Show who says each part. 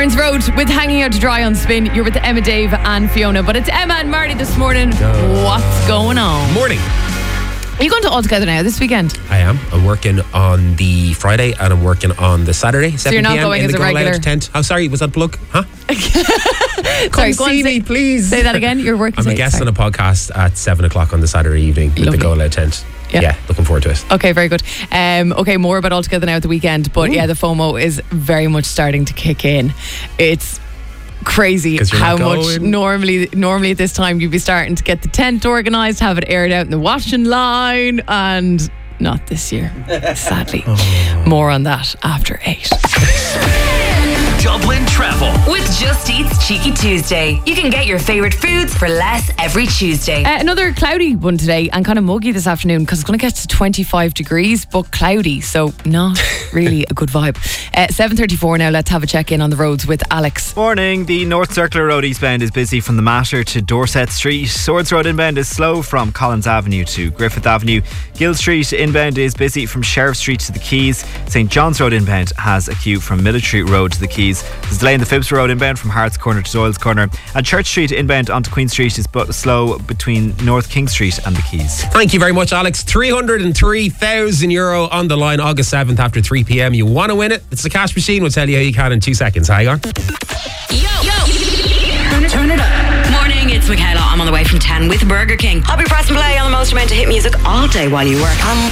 Speaker 1: Barnes Road with Hanging Out to Dry on Spin. You're with Emma, Dave and Fiona. But it's Emma and Marty this morning. What's going on?
Speaker 2: Morning.
Speaker 1: Are you going to All Together Now this weekend?
Speaker 2: I am. I'm working on the Friday and I'm working on the Saturday, 7
Speaker 1: So you're not
Speaker 2: p.m.
Speaker 1: going
Speaker 2: in
Speaker 1: as
Speaker 2: the
Speaker 1: a
Speaker 2: Go
Speaker 1: regular?
Speaker 2: Loud tent. Oh, sorry, was that plug? Huh?
Speaker 1: Sorry,
Speaker 2: Come see me, please.
Speaker 1: Say that again. You're working.
Speaker 2: I'm a guest on a podcast at 7 o'clock on the Saturday evening with
Speaker 1: Lovely.
Speaker 2: the Go Loud tent.
Speaker 1: Yeah.
Speaker 2: Looking forward to it.
Speaker 1: Okay, very good. Okay, more about All Together Now at the weekend. But yeah, the FOMO is very much starting to kick in. It's crazy
Speaker 2: 'Cause you're
Speaker 1: how
Speaker 2: not
Speaker 1: much
Speaker 2: going.
Speaker 1: normally at this time you'd be starting to get the tent organised, have it aired out in the washing line, and not this year, sadly. More on that after 8.
Speaker 3: Dublin Travel.
Speaker 4: With Just Eat's Cheeky Tuesday. You can get your favourite foods for less every Tuesday.
Speaker 1: Another cloudy one today and kind of muggy this afternoon because it's going to get to 25 degrees but cloudy, so not really a good vibe. 7:34 now. Let's have a check in on the roads with Alex.
Speaker 5: Morning. The North Circular Road eastbound is busy from the Mater to Dorset Street. Swords Road inbound is slow from Collins Avenue to Griffith Avenue. Gill Street inbound is busy from Sheriff Street to the Quays. St John's Road inbound has a queue from Military Road to the Quays. There's a delay in the Phibs Road inbound from Hart's Corner to Doyle's Corner. And Church Street inbound onto Queen Street is slow between North King Street and the Quays.
Speaker 2: Thank you very much, Alex. €303,000 on the line August 7th after 3 p.m. You want to win it? It's the cash machine. We'll tell you how you can in 2 seconds. Hang on.
Speaker 4: Turn it up. Morning, it's Michaela. I'm on the way from 10 with Burger King. I'll be pressing play on the most amount of hit music all day while you work.